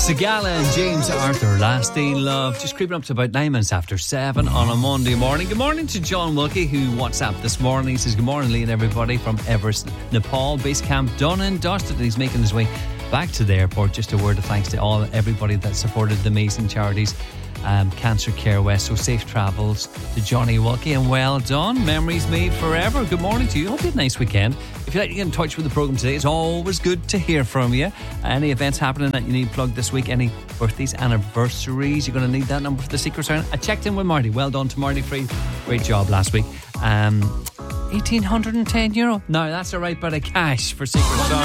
Sigala and James Arthur, Lasting Love, just creeping up to about 9 minutes after 7 on a Monday morning. Good morning to John Wilkie, who WhatsApped this morning. He says, good morning, Lee and everybody from Everest, Nepal, base camp done and dusted. And he's making his way back to the airport. Just a word of thanks to everybody that supported the amazing charities, Cancer Care West. So safe travels to Johnny Wilkie and well done. Memories made forever. Good morning to you. Hope you had a nice weekend. If you'd like to get in touch with the programme today, it's always good to hear from you. Any events happening that you need plugged this week, any birthdays, anniversaries, you're going to need that number for the Secret Sound. I checked in with Marty. Well done to Marty Free. Great job last week. €1,810. No, that's a right bit of cash for Secret Sound.